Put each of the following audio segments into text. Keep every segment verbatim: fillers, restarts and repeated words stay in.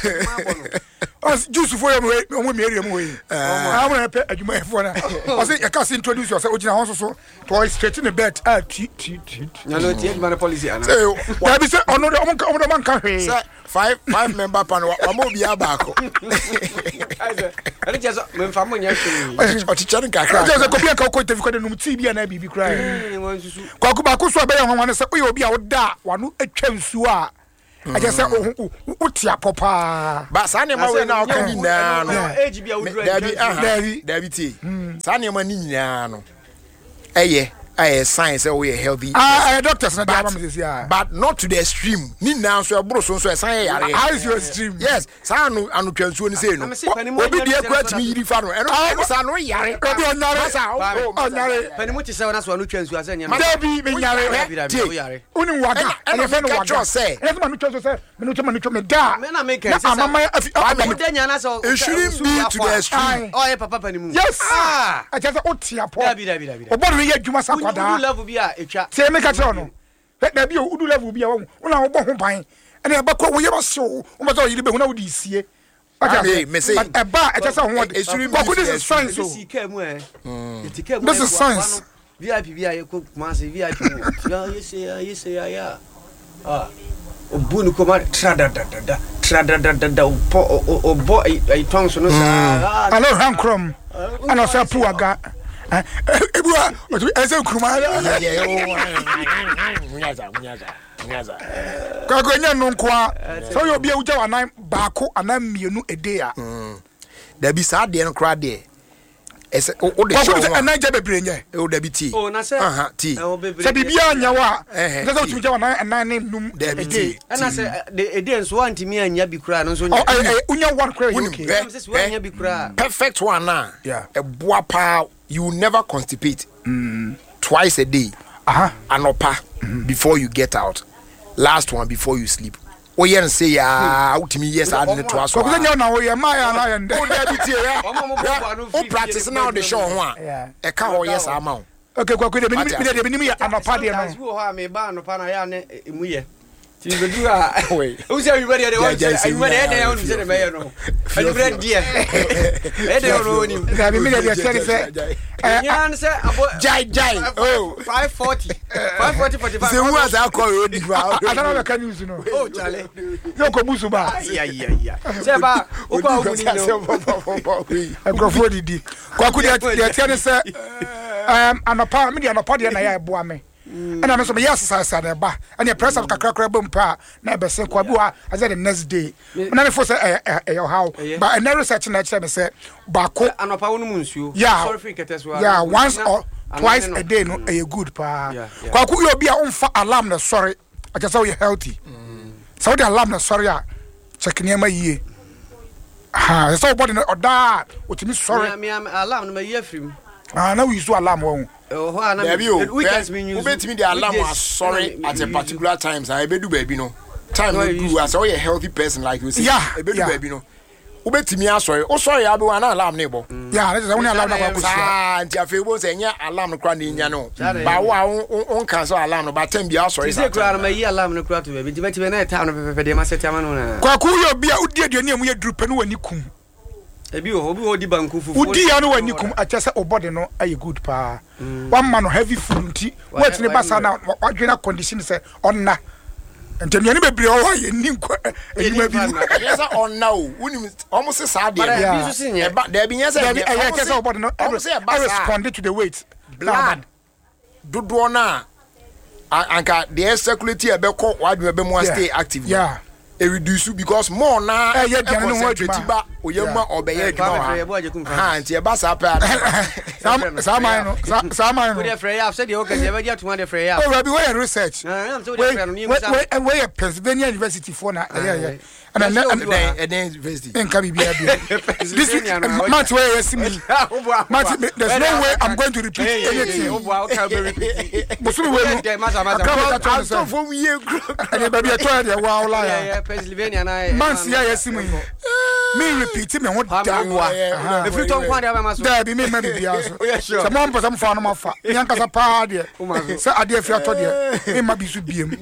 As juice for him, we marry him away. I want to pay a human for now. I say, I can't introduce yourself, which I also to straight in the bed. Ah, cheat, cheat, cheat. No, no, cheat, man, policy. So, why be said, oh, no, the man can't pay. Five, five member panel, I'm going to be a back. I just, when family, I just a copy of Coco to the room, T V and I be crying. Kwakubaku so be on one say we obi a woda wanu atwam su a I just say utia papa but sane ma we na ka nyina no age bia wodura David David David ti sane ma ni nyina no eye eye science we healthy ah doctors na dey am say ah but not to the extreme ni na so ebro so so sane yare how is your extreme yes sane anu twansuo ni say no obi de akura timi yiri fa no eno sane no yare obi onyare onyare panimu ti say na so anu twansuo asanya no David me nyare uni waga eno fe ka cho say eno ma no twansuo say me no twansuo me da me na make say mama me da nyana so it shouldn't be to the extreme oh yeah papa panimu yes ah I just utia po David David David obo no ye adwuma sa udu level bi a etwa say me ka tell no da bi udu level bi a wo una wo bo ho ban ene e ba ko wo ye ba so wo ba so yiri be hu na wo di sie okay me say e ba e just say ho ko this is science so this is science V I P V I P ko ma say V I P ya yes ya yes ya ya ah obunu ko ma tra da da da tra da da da obo obo ai tonso no sa alo han krom ana sa puaga ebua ese kuruma munyaza munyaza munyaza ka ko nya no nkoa so yo bia uja wanan baako anan mienu ede a da bi sa de no kra de ese o de show ko anan je bebre nye o da bi ti o na se aha ti se bibia nya wa se so tumi je wanan anan ne num ede ana se de ede nso wanti mi anya bi kra no so nya unya one kra you okay anya bi kra perfect one na e boa pa you will never constipate mm. twice a day uh-huh. anopa mm-hmm. before you get out last one before you sleep o yen say ya ultimi yes I need to ask ko nya na o ye ma ya na yende o da bi tie ya o practice now the show ho a e ka ho yes ama o okay kwa kwa de mi de mi ya anopa de no wo ha me ba anopa na ya ne emu ye ti be du a o say you ready dey want say you ready dey want say me no you ready there e dey no ni ga mi de dey say say yan say abo jai jai oh five forty five forty forty-five say who has alcohol road ba I don't know can use no oh chale yo ko busu ba ya ya ya say ba o ko awu ni no e go for didi kwa ku de dey say um anopa mi de anopa de na ya eboa me and I'm so yes sasa na ba and the press of kakra bom pa na be se kwa bua I said the next day na me for say eh how but and research na tell me say bako anopa wonu munsuo sorry for keteswa yeah once or twice a day no eh good pa kwa ku yo bia umfa alarm na sorry I just say you healthy so the alarm na sorry a check niam yie ha so body no oda otimi sorry me alarm no ma yie frim ah na we use alarm won oh na weekends mean use we betimi the alarm was sorry at a particular times I be do baby no time no do as all a healthy person like you say yeah e be do baby no we betimi asori o sorry abi wan alarm na ibo yeah let's say when alarm na kwa kusia ah ntia fe bo say nya alarm no kra na nya no ba wa on kan so alarm no ba time bi asori say kra na ma yi alarm no kra to baby betimi na time no pepe de ma set ama no na kwa ku yo bia udi ade ne mu ye duru pe no wani kum ebi o obi o di banku fufu udi ya no wani kum a chese o body no aye good pa one man no heavy food nti wait ne basa na wadwena condition say onna ntem ye ne bebre o wa ye ni nkwa eyima bi yes onna o unim almost say sad dey e ba dey bi yes dey e chese o body no respond to the weight blood dodo na anka the circulate e be ko wadwena be mo stay active yeah e reduce because more na e ye gyan no wadwuma ba oyema obeye adwuma ha nti e ba sa pa sam sam ai no sam ai no we dey free ya say dey okay dey be atuma dey free ya oh we we research we we Pennsylvania University for na yeah yeah and and and university in Kabibia this match where you see me match there's no way I'm going to repeat anything musu we no so from here and baby I told you wow la Pennsylvania na man see ya see me me repeat me what da if you don't find out da be me ma bibia so so mo mpo some fa no ma fa nyanka sa pa de so ade afi ato de me ma bi su biem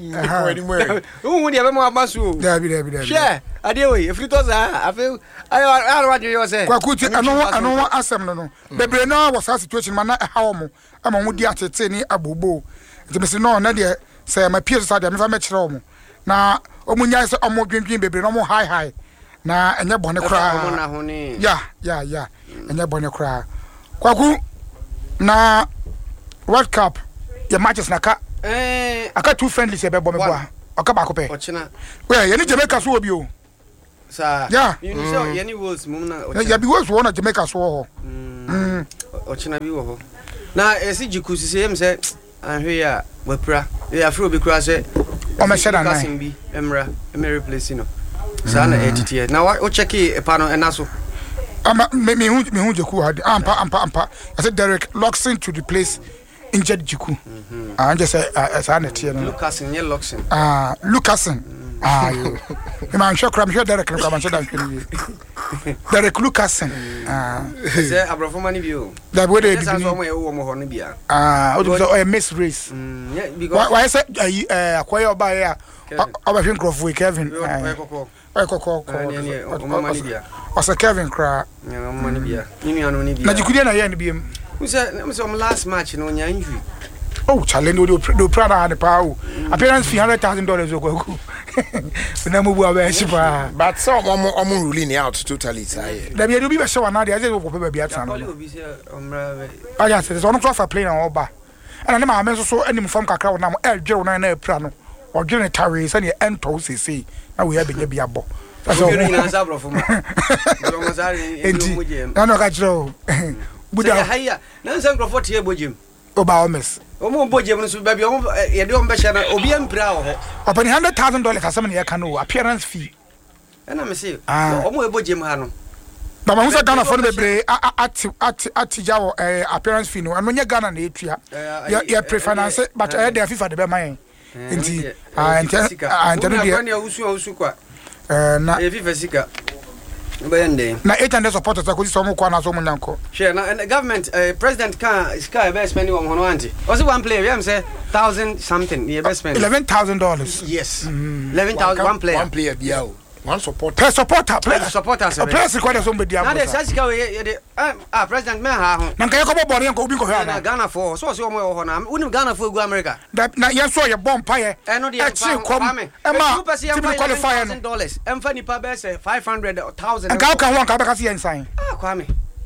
who dey be mo amasu da bi da bi da share ade we if you to za afi I what you say kwa kuti ano ano asem no no bebre na was situation ma na ha mo ama ho di atete ni abobo nti me se no na de se ma pie so de me fa me kire mo na omunya se omo dwendwen bebre no mo high high na enye bone kra ya ya ya enye bone kra kwaku na World Cup ya matches na ka eh aka two friendlies e be bo me bo aka ba ko pe ochina we ye ni Jamaica so obi o sa ya you know say ye ni wolves mum na ochina ya bi wolves wona Jamaica so ho mm ochina bi wo ho na esi jikusi se em se ahwe ya wapra ya afro bi kra se o me sheda na bi emra em replace no sana edit na o check e pa no enaso ama me me hu me hu Jiku had ampa ampa ampa I said Derek Luxon to replace injured Jiku ah just say sana tie no Lucasen ye Luxon ah Lucasen ah you man sure kram sure Derek kram sure dan Derek Lucasen ah say abrofo mani bi o that way they be so mo e wo mo ho no bia ah o do so miss race why say eh akoya oba ya oba hwe nkrofo Kevin eh kokoko o sa Kevin kra nya mani bia ni anu ni bia na Jiku na ye ni biem we say we say last match no nya injury oh challenge do do prada the power appearance fee one hundred thousand dollars okwaku na mu bu abashi pa but so omo omo ruling out totally say da bi do bi be show na dey say go pe ba atra no obi say omra be aya say so no for play na oba and na ma me so so anim form kakra na mo e dwere na na pra no o dwere tare say na ento sisi na we abenya bi abo so you na sabro for ma do mo sare e do mo jem na no ka jiro buda haya na san crofort ye bojem oba omes omo bojem no so ba bi omo ye de omo be sha na obi empira wo ho open one hundred thousand dollars asem na ye ka no appearance fee na me say omo e bojem ha no ba ma husa Ghana for the bre at at at jawo appearance fee no ano nya Ghana na etua ya prefinance but e dey FIFA de be man nti ah nti no dey na usu usu kwa eh na e FIFA sika Bende. Na eight hundred supporters ko so mo kwa na so mo nyanko. Sure, na the government uh, president can sky be spending one hundred anti. Was one player, we am say one thousand something, the best spend. eleven thousand dollars. Yes. Mm. eleven thousand one player. One player biao. One supporter. Per supporter, player supporter. A player ko dey so be dia. Na dey say sika we ah president me ha ho. Na nka ko bobore nka obi ko ha na. Ghana for so so mo ho na. Unim Ghana for go America. Na yes so ye bomb paye. E no dey kom. E ma team qualify no. dollars. Em fa nipa be say five hundred thousand. Nka ka ho nka be ka se ensan. Ah kwame.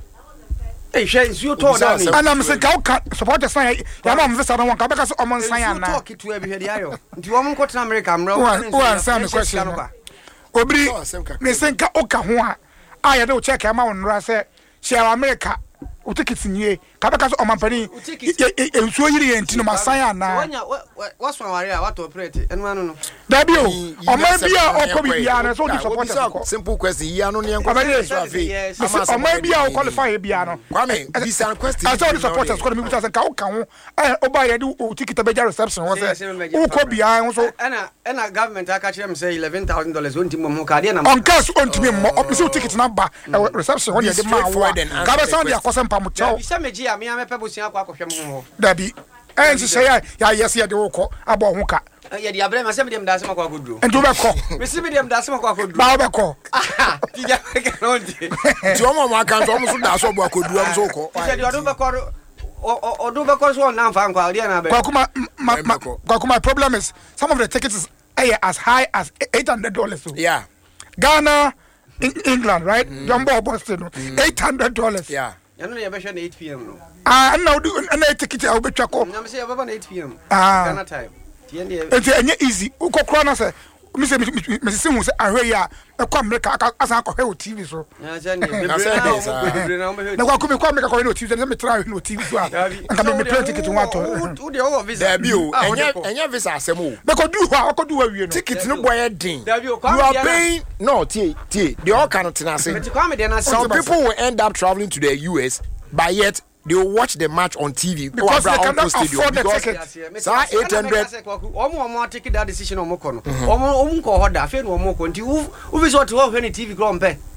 Eh she you told that. And I'm say ka supporter sign ya ma mvisa no nka be ka se omon sign ana. Talk to e be hwe dia yo. Nti wo mo ko America mra. Wo answer me question. Obri me senka oka ho a aya de o check ama won ra se share America o ticket nie ka be ka so omampani ensuo yiri enti no masan ana wanya waso ware a wato operate enu anu no da bi o o ma bi a o ko bi ya na so di support simple question ya no ne enko so afi o ma bi a o qualify bi ya no kwame this an question I saw the supporters ko mi buta sen ka o ka ho eh o ba ya di o ticket be ja reception wo se o ko bi ya so ena ena government aka kire me say eleven thousand dollars won timo mo ka de na on cash on timo mo o so ticket number reception won ya de ma wa ka be sound ya kwasem pa mo chao bisa meji a me amepe bosia kwa akohwe mo ho dabi eh nsi say ya yes ya de wo ko abo ho ka ya di abrema se me dem da se makwa koduro ento be ko me se me dem da se makwa koduro ba be ko ti ja ke no ndi ti omo mo aka nto omo so da so bo akoduro am so ko ti di odun be ko o odun be ko so na mfa nkwa odi na be kwa kuma kwa kuma problem is some of the tickets is as high as eight hundred dollars so yeah Ghana in England right jumbo Boston eight hundred dollars yeah ya no ye be hwe na eight p m no ah na odi na ticket a obetwa ko na me se ye baba na eight p m Ghana time ti ende enti enye easy ukokro na se me se me se hu se ahwe ya e kwa America asa akọ hwe o T V so ya je ne bebre na o bebre na kwa kumi kwa America ko no T V so me try no T V so nka me play ticket one to u de o visa da bi o enye enye visa asem o be ko du ho ko du wa wie no ticket no boy din da bi o you are paying no tie tie they all cannot say some people will end up traveling to the U S but yet they will watch the match on T V because they cannot afford the ticket. So eight hundred. Omo omo take that decision omo kono. Omo omo ko hoda fe no omo ko nti u u be so to ho ni T V kro mpe.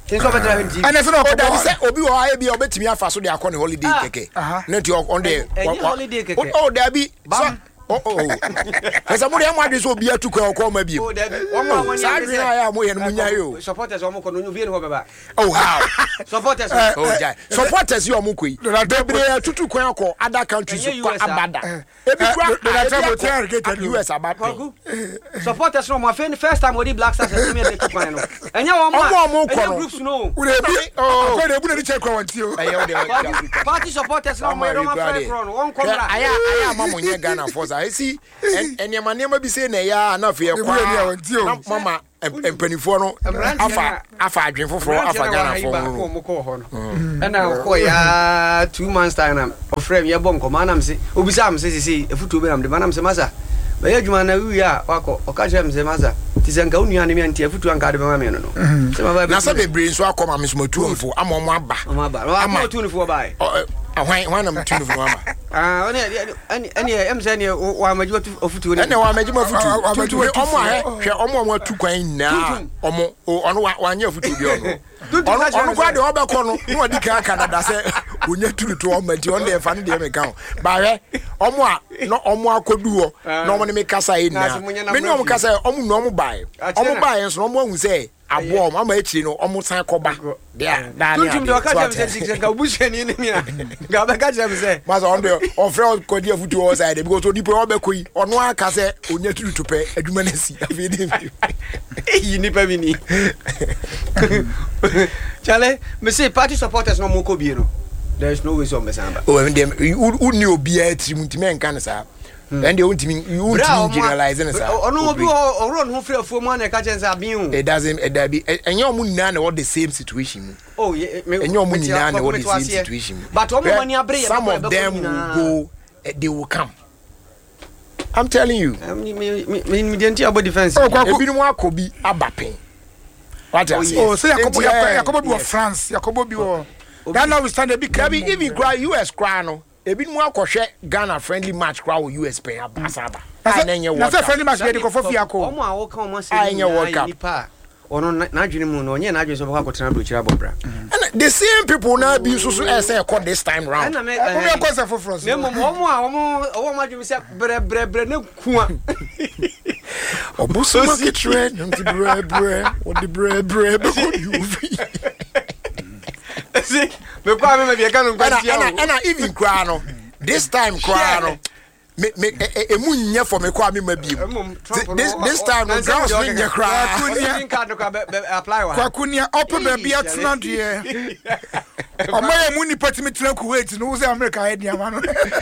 Tin so better than T V. And it's not that say obi o aye bi obetimi afa so dey akọ ne holiday keke. Na ti on the holiday keke. Oh there be so oh oh. Esa mo dey am ade so obi atukọ ọkọ ma bi. Oh there be. One more one year. Sa ya mo ye no munya yo. Supporters omo ko no bi no baba. Oh how. Supporters. Oh jai. Supporters yo mo ko yi. Bebre tutu kwan akọ other countries ko abada. Ebi kwa U S abada. Supporters no mo first time we di Black Stars e me dey tutu kwan no. Enya wo ma. Enya groups no. We dey oh ko dey bu na check kwan ti o. Party supporters no mo no fair run. One come ra. Aya aya ma mo nye Ghana force. I see eniema niema bi say na ya na fe kwa. Mama empanifo no afa afa adwen foforo afa Ghana fo mo ko ho no. E na ko ya two months time na ofrem ye bon ko manam se obisa am se se efutu be nam de manam se masa ba ye djuma na wi ya wako okaje am se masa ti se nka unua ne mi anti efutu anka de be ma me no no se ma ba na se be brain so akoma me so matu mfo ama mo aba mo aba ama tu nfo ba ahwan hwan na mtu nfo aba ah oni ani ani em se ne wa maji ofutu ne ne wa maji ofutu omo ahe hwe omo omo atu kwan na omo ono wa anya ofutu bi ono ono kwa de obekọ no no odi kan Canada se onya turutu o maji on de fa ne de me kan ba hwe omo a no omo akodu ho na omo ne me kasa yi na me ne omo kasa omo no omo bai omo bai so omo hu se abo mama echi no omo san koba dia da ni tuntum de okaje me se six ka obushani ni mi ga ba ka je me se maza on de on frère ko dia futu o side because odi po obekọ yi ono aka se onya turutu pe aduma na si afi de yi ni pa mi ni Chale me say party supporters no mo ko bi no there is no way so me samba oh and them who knew obi a tri muntime nka na sa and they won't mean you won't generalize na sa ono obi o run ho free afu mo na ka chen sa bin it doesn't it that be enye omo nyina na what the same situation oh enye omo nyina na what the same situation but omo mani abre some of them will go they will come I'm telling you me me me didn't about defense ebi no akobi abapen what I say oh say yakobo yakobo bi France yakobo bi wo that now we stand a big Kabi even cry U S cry no ebi mu akohwe Ghana friendly match cry wo U S pen abasaba na enye wo na say friendly match be dey go for fiako omo awo kan omo say nipa ono na adwene mu no onye na adwene so bako akotena do kira bobra and the same people na be so so say call this time round na me ko say for France na mo omo a omo omo ma adwene say bre bre bre na kuwa obuso market trend nti bre bre what the bre bre be ko you see me kwa me me be kan nkwanti and and even cry no this time cry no me me emu nya for me kwa me ma bi this this time no grounds me nya cry kunia card ko apply wa kwa kunia open baby atuna de omo emu ni patimi tena Kuwait no say America head ya man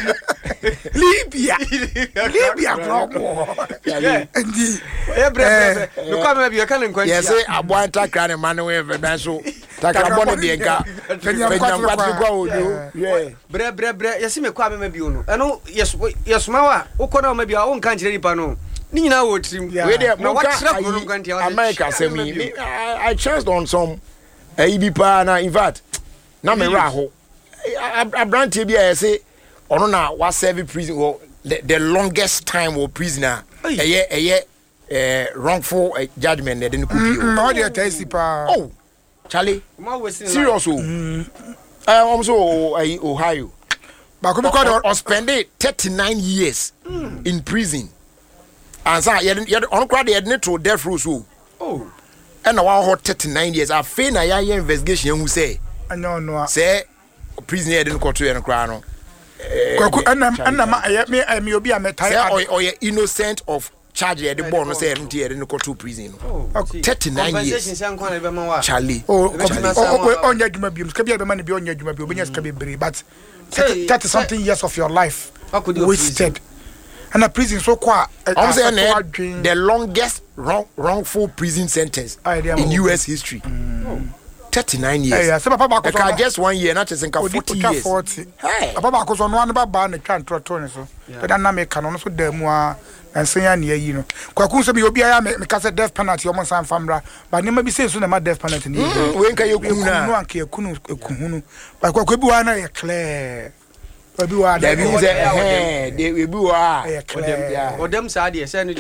Libya Libya bro ndi e bre me kwa me bi kan nkwanti yes say abwanta kra ne man we ve so takra bone de nka fenya kwatri kwa odo yeah bre bre bre yes me kwa me bi ono eno yes yes mawa ukona o mabia o nka nkire nipa no ni nyina wo trim we dey no ka America say me I chanced on some A B pa na in fact na me ra ho abrantie bia say ono na wa serve prison or the, the longest time or prisoner eye eye eh wrongful uh, judgment they didn't could no dey test pa oh Charlie serious oh eh um so Ohio but come call or spend thirty-nine years mm. in prison and so you on crowd they need to death row so oh and now hot thirty-nine years I feel na ya investigation who say no no say prisoner didn't go to and crown no kwaku anam anam me me obi a metai or you innocent of charge the born no say empty here no go to prison no thirty-nine years Charlie oh onya djuma biom ska bia be man bi onya djuma bi obenya ska bebre but thirty something years of your life wasted and a prison so kwa I'm saying the longest wrong, wrongful prison sentence in U S history mm. thirty-nine years yeah so papa ba ko just one year not just in forty years forty hey papa ba ko so no an ba ba na twa ntroto ne so but na me ka no so da mu a ensenya ne yi no kwaku so bi obi aya me ka say death penalty omo san famra ba ne ma bi say so na ma death penalty ni we nka yekunu na no anka yekunu ekuhunu ba kwaku bi wa na ye clear ba bi wa da bi say eh de we bi wa odem odem sa de say no de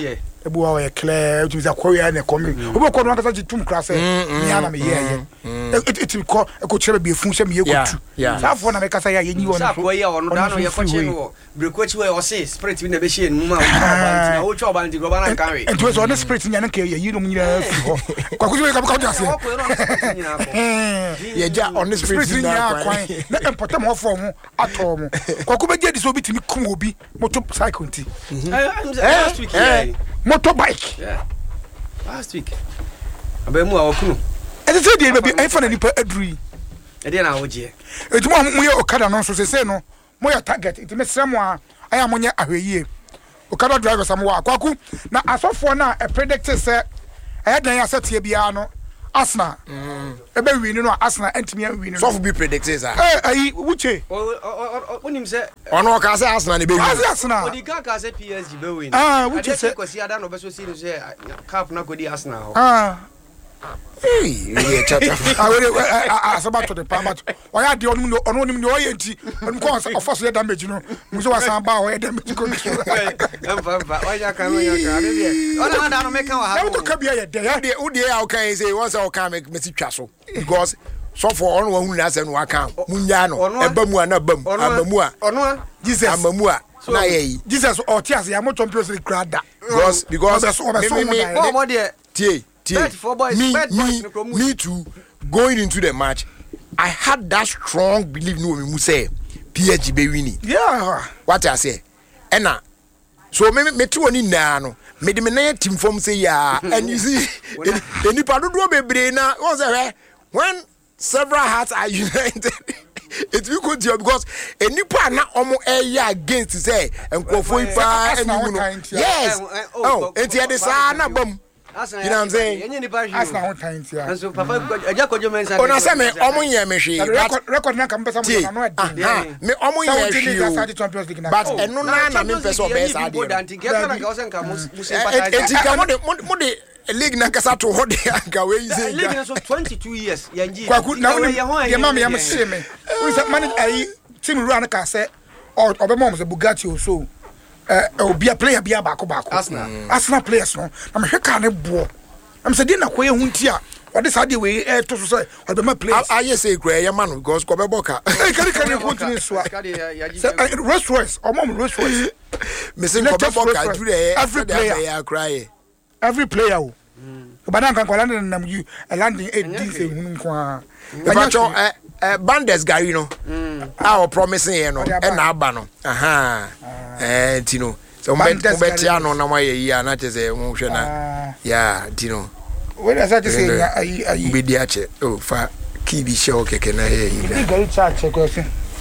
ebu wa ye clear to za koya na komi obo ko no kasa tum kra say me ana me ye it it ko e ko chere be fun se me ye ko tu sa fo na me kasa ya ye nyi won sa ko ye won da no ye ko che no brekochi we o say spirit bi na be she nu ma na wo cho ban ti go ban kan we ento so na spirit nya na ke ye yi no nyina fi ho kwa ku ka ka jase ye ja on the spirit nya kwan na empota mo fo mo ato mo kwa ku be je di so bitimi kum obi moto cycle nti last week yeah motorbike yeah last week abemu a okunu e se dey be e fa na nipa aduri e dey na wo je e tuma mo ye okada no so se se no mo ya target it me srem a aya mo nya ahweyie okada driver sam wa akwaku na asofo na e predict se e dan ya set ye bia no Arsenal e be win no Arsenal entimi win no so for be predicted sir eh ayi wuche onim se ono ka say Arsenal ne be win Arsenal odi ka ka say P S G be win ah wuche se kwasi ada no be so see no say cup na go di Arsenal ah eh ye chata ah we asaba to the palmat o ya de onu onu nim no ye nti onu ko of so damage no mu so wasan ba o ye damage ko so em fa fa o ya kan o ya kan de ona ada no me kan wa ha na to ka bia ye de ya de udi ya o kan say once o kan me si twa so because so for on wa hu na say no aka munya no eba mu ana bam amamu a ono Jesus amamu a na ye Jesus o tias ya mo champions league grada because because me me me mo de tie tie me me me too going into the match I had that strong belief no me mu say P S G be winning yeah what I say ena so me me ti woni na no me de me na team form say ya and you see any pado do bebre na won say when several hearts are united it will go to because any pa na omo eya against say enkofo ipa enu no yes oh enti e de sa na bam you know what I'm saying Arsenal one time yeah and so papa aja kojo mensa ona say me omo ye me hwe record record na kam pesa mo na no e me omo ye hwe but enu na na me pesa o be sa de enti ka mo de mo de league na kasa to hode anka we say league na so twenty-two years yanji kwa ku na ye ma me am see me we say man ai team ru an ka say obe mo mo say Bugatti o so eh obi a player bia baako baako Arsenal Arsenal players no na me hweka ne bo am say dey na koye hunti a ode sa dey we eh to so say obe ma players I say kra ye man because ko be boka eh kari kari continue so Rolls Royce o mom Rolls Royce me say ko be boka do dey every player cry every player o bana kan ko landing nam you landing eighteen say hunu ko a bacho eh eh Bandes Gary no ah o promising here no e na aba no aha eh tino so mo be tia no na maye yi na che say mo hwe na ya tino we na say say ayi ayi be dia che o fa ki bi she o keke na ye yi da Gary cha che ko se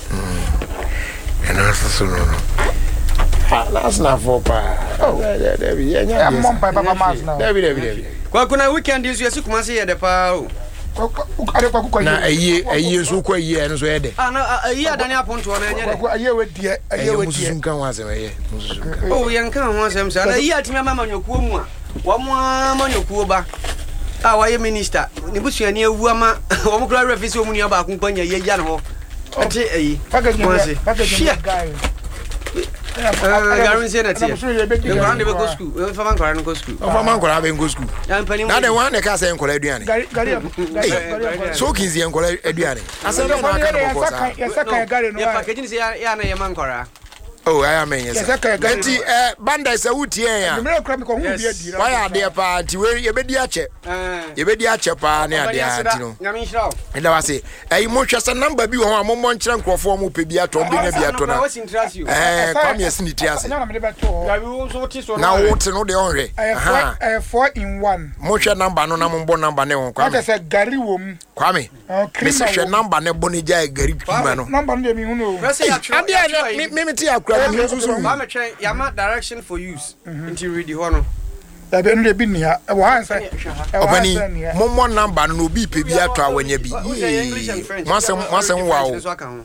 mm and also so no ha last na for pa oh there be ya nya mom pa papa mas na there be there be kwa kuna weekend is yesu kuma say de pa o are kwa kwa na ayi ayi so kwa ayi en so ye de ah na ayi adani aponto na enye kwa ayi we die ayi we die mususun kan wa se ye mususun oh yen kan ho asem sa na ayi atimi mama nyokuo mu a wo mo ama nyokuo ba ah wa ye minister ni busuani awu ama wo mo kra refisi wo mu ni ba akon kwanya ye ya ne ho ati ayi package package guy Uh, Gary said that here. The one they go school. We for man kora no go school. O for man kora be go school. Na the one they ka say nkola aduane. Gary Gary So kizi nkola aduane. Asa be na ka no ko sa. Yes ka Gary no. Ya package say ya na ye man kora. Oh, I am yes. Yes ka Gary. Enti eh banda say wutie ya. Me kora me ko hu bia di. Why are there pa ti we ye be di ache. Ye be di ache pa na ade ati no. Nyame nshira. Enda wa say eh mo hwese number bi ho a mo mo nkyere nkrofo mo pe bi ato bi na bi ato na. Eh come yes ni ti ase. Na me be to. Ya bi wo so ti so na wo ti no de onhwe. Eh four in one. Mo hwe number no na mo bo number ne ho kwa. What say Gary wom. Kwame. Me se hwe number ne bo ne ja Gary Pima no. Number no de mi hu no. Ade me me ti akura mi susu. I'm a train. Yama direction for use. Into read the honor. Da be no de bi ni ha. E wa han say. Opani mo mo number no bi pe bi ato awanya bi. Once once wow.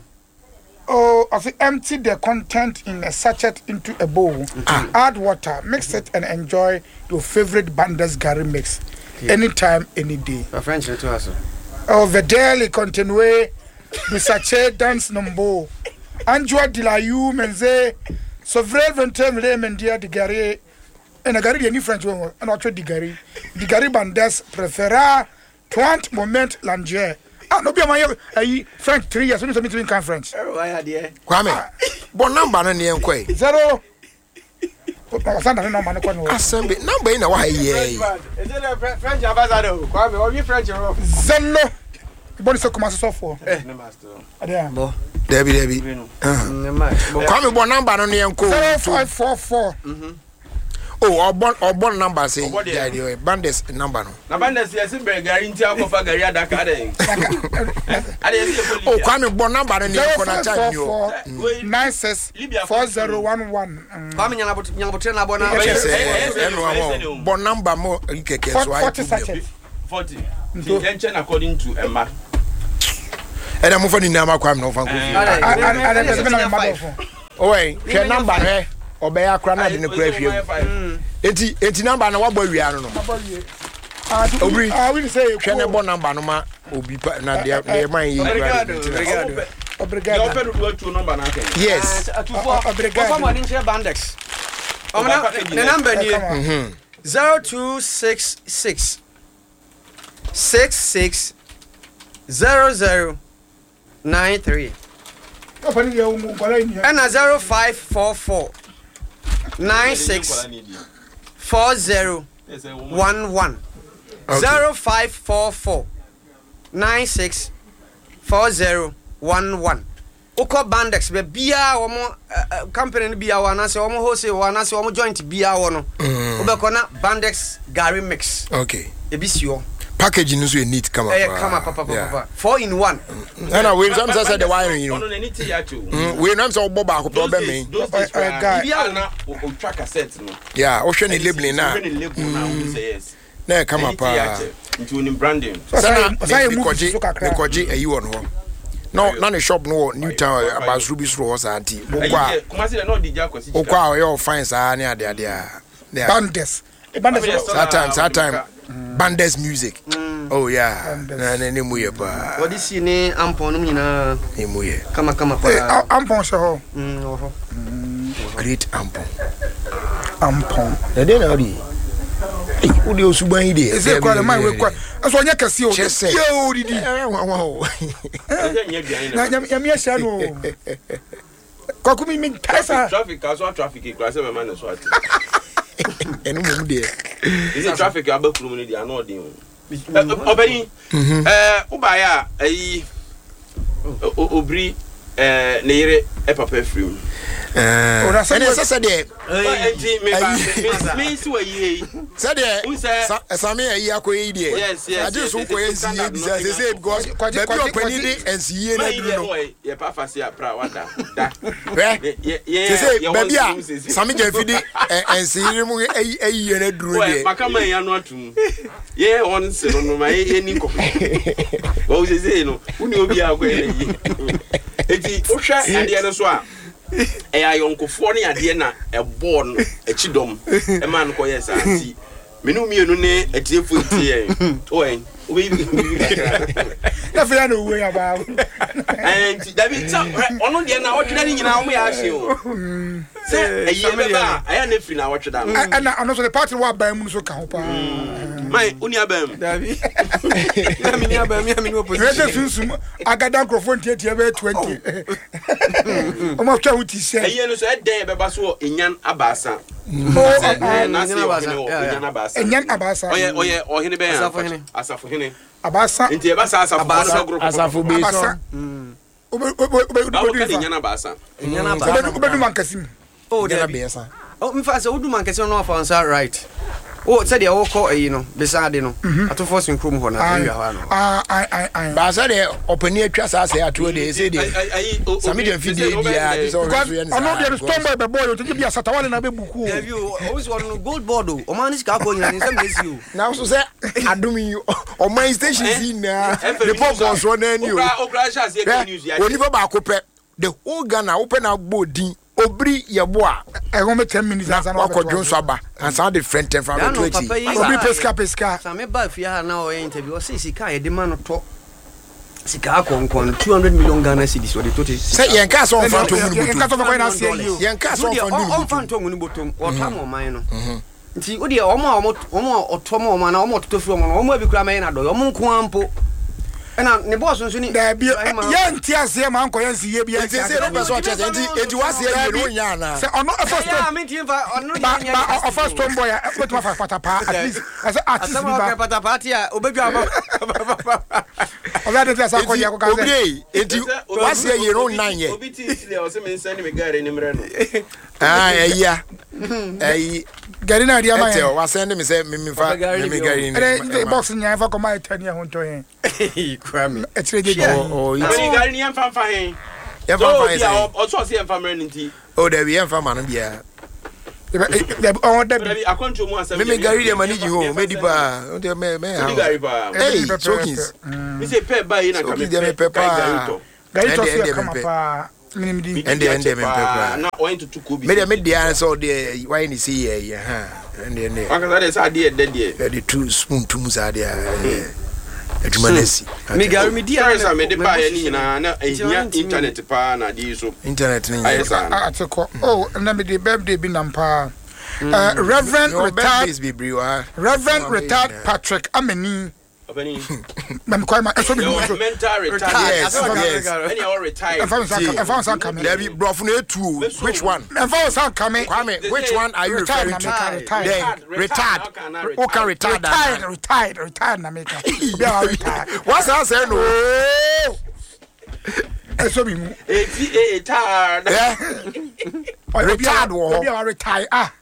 Oh, of empty the content in a sachet into a bowl. Ah. Add water, mix it, and enjoy your favorite Bandes Gary mix. Okay. Anytime, any day. My French to us. Oh, the daily continue. The sachet dance number. Anjoa de la you menze. So vrai vingt-et-un mendia de Gary. and a Gary any French one and also Digari. Digari Bandes prefera Twant moment Langier. Ah, no be my French three years when you meet in French. Why are there? Kwame. Bon number na ne nkoi. Zero. Pasanda no man ko no. Asembe number na why ye. Is it a French ambassador? Kwame, or you French or Zero. Boni se commence so for. Eh, no master. Adia. Bo. Debi debi. Kwame bon number no ne nko. zero five four four. Mhm. Oh, obon obon number say. Yeah, the bandits number no. Na bandits yes be guarantee akofa gari adaka dey. Ade say Oh, Kwame bon number no ne nko na time yo. nine six four zero one one. Kwame nyana bot nyana bot na bona. Eno bon number mo keke so ai. forty sachet. forty. Intention according to Emma. Ena mo fa ni na ma Kwame no fa ko. Ada ada be na mother for. Oh, wait, share number eh. Obeya kra na de ne kra hwem. Enti enti number na wabɔ wia no no. Obri. Ah, we say Hwɛ ne bɔ number no ma obi na de de man yi. Obrigado, obrigado. Obrigado. You open the two number na ken. Yes. Obrigado. Kwa mwa ninche Bandex. Omna the number ni Mhm. zero two six six six six zero zero nine three. And a zero five four four nine six four zero one one zero five four four nine six four zero one one. Oko Bandex be bia womo company bia wana se womo wholesale wana se womo joint bia wono. Obeko na Bandex Gary mix. Okay. Ebisio. Packaging is neat come up. Eh come up papa papa. four in one. And I will some say the wiring you. Ono na ni ti ya chu. We know some boba ko problem me. Bia na o track cassette no. Yeah, o hwe ni labeling na. O hwe ni label na o say yes. Na come up. Into in branding. Sana because because ayi won ho. No, na ne shop no New Town about Ruby Store house anti. Okwa. Kuma say no DJ akwasi. Okwa o fine sa na ade ade a. Bandes. Bandes. That time, that time. Bandes music. Oh yeah. Na na ne muye pa. What is ni ampon no nyina. Ne muye. Kama kama pa. Ampon so ho. Mm, oho. Great ampon. Ampon. Na dey na odi. Eh, odi osuban yi dey. Ese kwa le mai we kwa. Aso onye kase o. Ye o didi. Eh, wa wa. Na ya mi asha no. Kwa kumi mi taisa. Traffic aso traffic class e man so ati. Enu mu dey. Is it traffic abakuru mu ni dey ano dey. Obani eh ubaya ayi obri eh ne yire e papa free. Eh. Ora se se se dey. Enti me ba me si wa yi. Se dey. Sami ayi akoyi dey. Yes, yes. I just ko yen si bisa se say because baby opani dey ensiye na duru no. Ye pa fase apra wada. Da. Eh. Se say baby a Sami Jafidi ensiye mu ayi ayi na duru dey. Makama ya no atum. Ye on se no ma ye ni ko. Wo se say no, uni obi a ko ye yi. Enti o hwa ade no so a e ayonkofo ne ade na e ball no e chidom e man ko yes anti menu mienu ne atiefo tie o en o be na fe na uwe aba anti david so ono de na wotweda ni nyina o ya hye o se eye be ba aya na firi na wotweda no ana ono so the party wa ba mu so ka ho pa mai uni abam David na mi ni abam mi ami no position rede sunsum agada microphone tie tie be twenty o ma twa wuti se eye no so e den be ba so enyan abasa na se enyan abasa enyan abasa oye oye ohene be ya asafo hene abasa enti e ba sa asafo no group asafo be so obe obe obe obe enyan abasa enyan abasa obe du mankasim oh de David be sa oh mi fa se odu mankasi no afa answer right. Oh, said you call a you know, beside you know, at two forcing chrome honor. Ah, I, I, but I said, open your trust as I told you, said, some medium video. I know there is storm by the boy to give you a Satawan and a buku. Have you always want to gold bordeaux or man is carbon and some days you now so say, I do me on my station in the pop was one and you. When you go back, the whole Ghana open up body. Obri yeboa e go me ten minutes answer na ko dwon so aba answer the friend ten from twenty obri pesca pesca sa me ba fia na o interview o say sika e de man to sika konkon two hundred million Ghana cedis o de to say yen ka so on fantom ni botom yen ka so ko na say you yen ka so on fantom on fantom ni botom o ta mo man no nti wo de omo omo omo otomo omo na omo totofiri omo na omo abi kura me na do omo nko ampo na ne boss nso ni da bi ye nti ase ma nko ye nsi ye bi ye nti se no person che nti enti wase ye no nya na se ono first ya me nti fa ono nya ba o first tomboy ya wetu fa patapa at least as artist bi ba patapa tia obedwa ba oba de asa ko ya ko ka se obi enti wase ye no nya ye obi ti ti le o se me nsani me gare ni mre no ah eya eh gari na dia ma ye o wase ndi me se me me fa me me gari ni e box nya fa ko ma tani ho nto yen kwame e tire de oh ni gari ni emfa fa hen ya fa fa ye o so se emfa mre nti o da bi emfa ma no bia on da bi akwanto mu asem me me gari de maniji ho me di pa o de me me ha gari pa hey chokins mi se pe ba yi na ka me pe pa gari to se kama pa minim di ende ende me pe pa na o into to kobi me de me dia so de why ni see ye ha ende ende aka de sa de de de de two spoon two sa de adwuma nasi me gari me dia na me de ba ye ni na na ehia internet pa na di so internet ni atiko oh na me de birthday bi nampa uh Reverend retired Reverend retired Patrick Ameni Obani mam kwa ma so me mental retired yes yes any all retired e fa san come there be brofo na etu which one e fa san come Kwame which one are you referring to retired retired who can retire retired retired retired na make obi a retired what's that say no eso bi mu e ti e retired retired wo obi a retired ah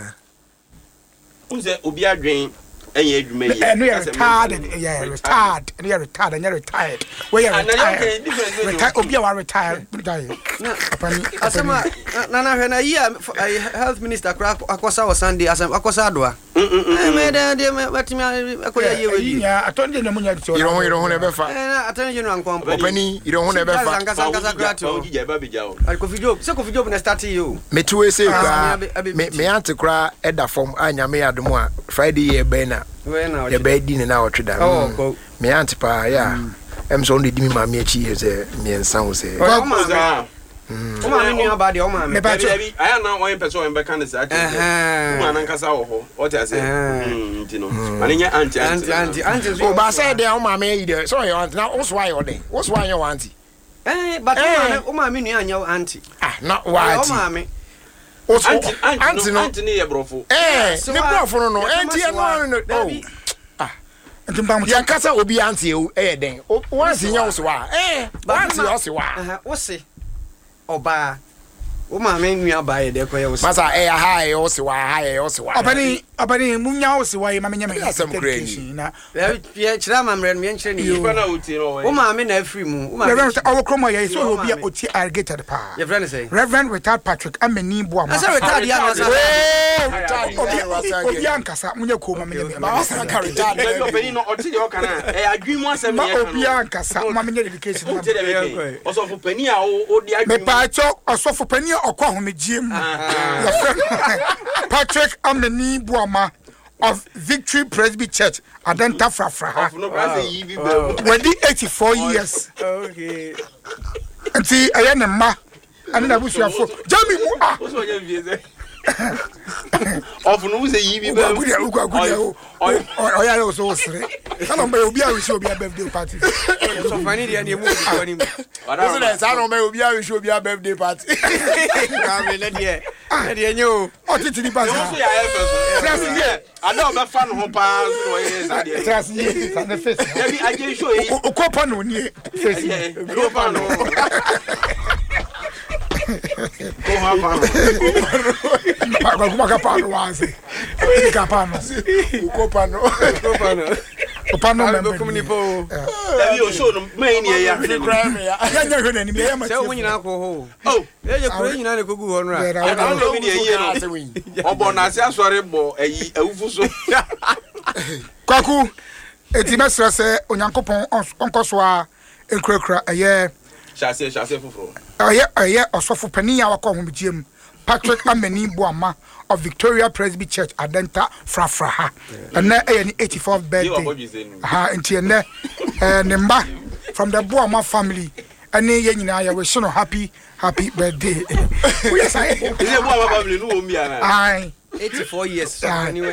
unse obi adwen enye adwuma yi and we are retired yeah retired and we are retired and you retired we are retired retired obi a retired asema na na hwe na yi health minister akosa o Sunday asem akosa adoa eh me de de matimi akoya ye we ya atonde na munya ti you don't you don't never fa eh atonde no ankwampo opani you don't never fa kasa kasa krato o gija ba beja o alko video se ko video na start you me tuwe se kwa me me ante kra eda form anya me adom a Friday ye be na we na ye be di na otweda oh me ante pa ya em so ndi di mi ma me achi ze me nsan wo se o ma me nua ba de o ma me ba bi aya na one person en be kan se ati o ma na nkasa wo ho o ti ase mm ntino ani nya anti anti anti anti o ba say de o ma me yi de so ye want na o so why o de o so why you want eh but o ma me nua anya anti ah na why o ma me o so anti anti no anti ne ye brofo eh ne brofo no no anti no no oh ntimbam ya kasa obi anti e eh den o wansi nya o so wa eh wansi o so wa o se oba o ma me nua ba ye de ko ye o se masa eh ha e o se wa ha e o se wa obani obani munya o se wa ye ma menya me na ye chira ma mre no ye nchire ni ifa na uti no o ma me na afri mu o ma Reverend our kromo ye so obi a oti alligator pa ye friend say Reverend retired Patrick Ameni Boama asa retired ya no sa obi ankasa munya ko ma menya me ba asa ka retired be obani no oti de o kana eh adwin mu asem ma ye obi ankasa ma menya dedication o ti de be o so fo pani a o di adwin me pa cho osofo pani okwa homegiem your friend Patrick Ameni Boama of Victory Presby Church Adenta Frafra of no brother yi bi be wedi eighty-four years okay nti aye ne ma ane na busuafo jami mu ah o so ye vie ze of no say yi bi be gudia gudia o ya yo so sire kana mba obi a wish obi a birthday party so fani dia ne mu ko ni o so na sa no me obi a wish obi a birthday party ka me le die le die nyo o titi ni pass so ya e so trust ye ada o be fa no ho pa so ye sa de trust ye sa na face ya bi aje show yi o ko pa no ni face go pa no go ha pa no pa ko ka pa no wase ka pa no ko pa no ko pa no o pa no me ko ni po ya bi o show no me ni ya hwe ni ya nya hwe ni me ya ma se o nyina ko ho oh e je ko nyina ne ko gu ho no ra I don't bi ni ye no obo na se asore bo ayi awufu so kwaku eti mesra se onyankopon onkoso a enkrakra eye chase chase fufuro eye eye osofo pani a wakọ homegiem Patrick Ameni Boama of Victoria Presby Church Adenta Frafra ha and eye ni eighty-fourth birthday ha enti ne eh ne mba from the Boama family ane ye nyina ya we no happy happy birthday we say is Boama family no o mi ana ai eighty-four years Ah. anyway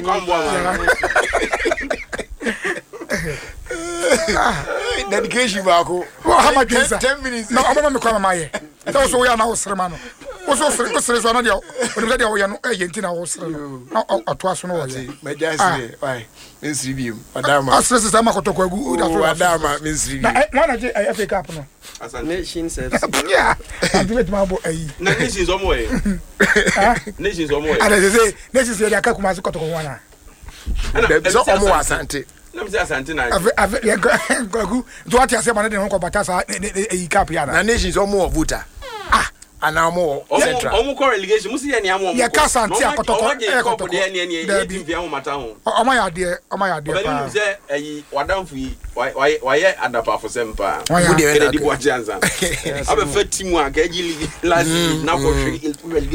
dedication baako Well, how much is that? ten minutes No, I'm going to come my. Those who are now Sermano. Also, Sermano, one of the other Argentina was a twice no. majasi why miss review madam As this is a Makoto good madam miss review one of the F A Cup. nations Yeah, I'm doing my boy. na nations omo e nations omo e And they say, this is the Akakumazi Kotowana. so omo asante na me say asante na I've Gagu, do what I say, man, don't go Batasa, a cap na yana. nations omo voter ah ana omo central omo ko relegation musi ye ne am omo Ya kasa anti akotoko e ko de ne ne e team via ho mata ho Oh my idea, oh my idea. But you say eh wadamfo yi why why adapa for sempa Good day, kede di bo chanza abe fa team a ka ji last na ko hwe